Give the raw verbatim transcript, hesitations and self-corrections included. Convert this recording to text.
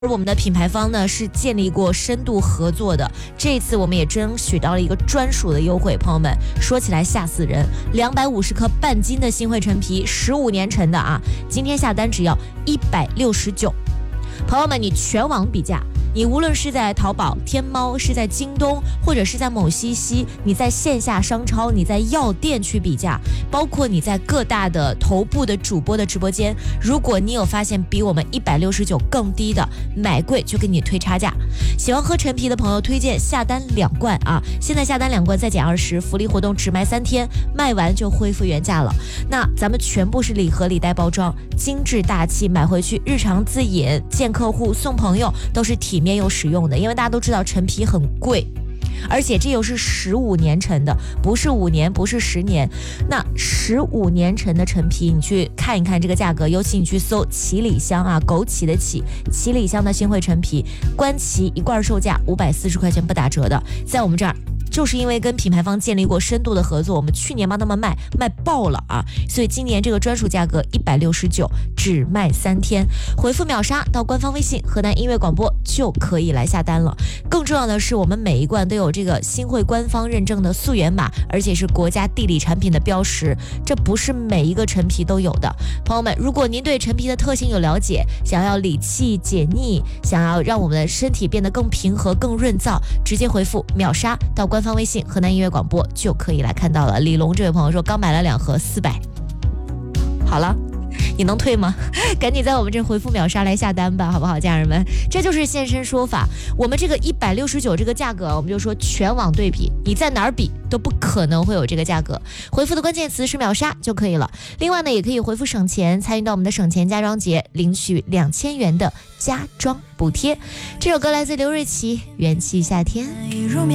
而我们的品牌方呢是建立过深度合作的，这次我们也争取到了一个专属的优惠，朋友们，说起来吓死人，两百五十克半斤的新汇陈皮，十五年陈的啊，今天下单只要一百六十九。朋友们，你全网比价，你无论是在淘宝、天猫，是在京东，或者是在某西西，你在线下商超，你在药店去比价，包括你在各大的头部的主播的直播间，如果你有发现比我们一百六十九更低的，买贵就给你推差价。喜欢喝陈皮的朋友推荐下单两罐啊，现在下单两罐再减二十，福利活动只卖三天，卖完就恢复原价了。那咱们全部是礼盒礼袋包装，精致大气，买回去日常自饮，见客户送朋友都是体面又实用的，因为大家都知道陈皮很贵，而且这又是十五年陈的，不是五年，不是十年。那十五年陈的陈皮，你去看一看这个价格，尤其你去搜七里香啊，枸杞的杞，七里香的新汇陈皮，官旗一罐售价五百四十块钱不打折的，在我们这儿。就是因为跟品牌方建立过深度的合作，我们去年帮他们卖卖爆了啊，所以今年这个专属价格一百六十九，只卖三天，回复秒杀到官方微信河南音乐广播就可以来下单了。更重要的是，我们每一罐都有这个新汇官方认证的溯源码，而且是国家地理产品的标识，这不是每一个陈皮都有的。朋友们，如果您对陈皮的特性有了解，想要理气解腻，想要让我们的身体变得更平和更润燥，直接回复秒杀到官方微信河南音乐广播就可以来看到了。李龙这位朋友说刚买了两盒四百，好了，你能退吗？赶紧在我们这回复秒杀来下单吧，好不好，家人们？这就是现身说法。我们这个一百六十九这个价格，我们就说全网对比，你在哪儿比都不可能会有这个价格。回复的关键词是秒杀就可以了。另外呢，也可以回复省钱，参与到我们的省钱家装节，领取两千元的家装补贴。这首歌来自刘瑞琦，《元气夏天》。